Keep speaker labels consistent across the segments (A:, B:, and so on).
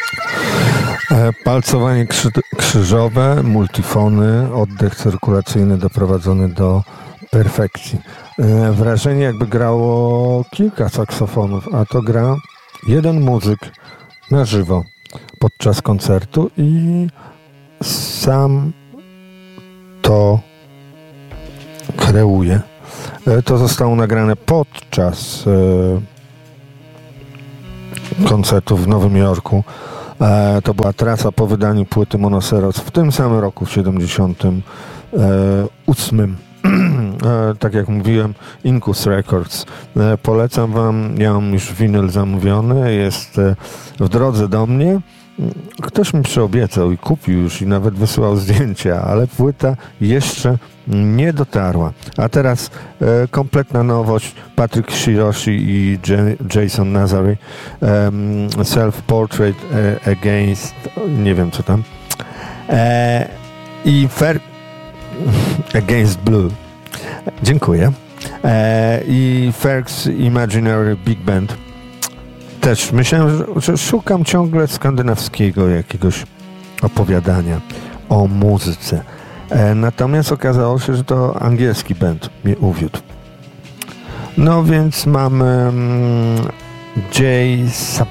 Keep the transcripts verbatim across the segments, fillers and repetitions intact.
A: Palcowanie krzy- krzyżowe, multifony, oddech cyrkulacyjny doprowadzony do perfekcji. Wrażenie, jakby grało kilka saksofonów, a to gra jeden muzyk na żywo podczas koncertu i sam to kreuje. To zostało nagrane podczas koncertu w Nowym Jorku. To była trasa po wydaniu płyty Monoceros w tym samym roku, w siedemdziesiątym ósmym. Tak jak mówiłem, Incus Records. Polecam wam, ja mam już winyl zamówiony, jest w drodze do mnie. Ktoś mi przyobiecał i kupił już i nawet wysyłał zdjęcia, ale płyta jeszcze nie dotarła. A teraz e, kompletna nowość, Patrick Shiroshi i J- Jason Nazary, um, Self-Portrait e, Against, nie wiem co tam, e, i Fer... Against Blue. Dziękuję. E, I Ferg's Imaginary Big Band. Też myślałem, że, że szukam ciągle skandynawskiego jakiegoś opowiadania o muzyce. E, natomiast okazało się, że to angielski band mnie uwiódł. No więc mamy um, Jay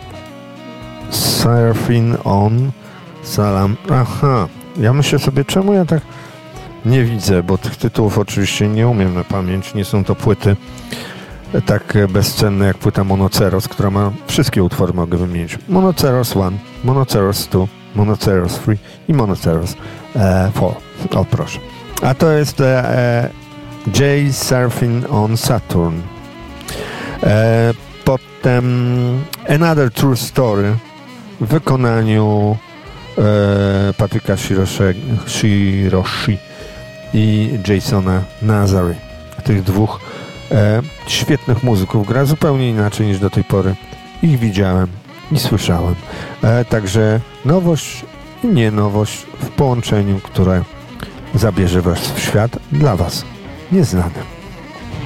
A: Surfing On Salam. Aha, ja myślę sobie, czemu ja tak nie widzę, bo tych tytułów oczywiście nie umiem na pamięć. Nie są to płyty tak bezcenne jak płyta Monoceros, która ma wszystkie utwory, mogę wymienić. Monoceros jeden, Monoceros dwa, Monoceros trzy i Monoceros cztery. O proszę. A to jest e, Jay Surfing on Saturn. E, potem Another True Story w wykonaniu e, Patryka Shiroshi i Jasona Nazary. Tych dwóch e, świetnych muzyków. Gra zupełnie inaczej niż do tej pory ich widziałem i słyszałem. E, także nowość i nie nowość w połączeniu, które zabierze was w świat dla was nieznany.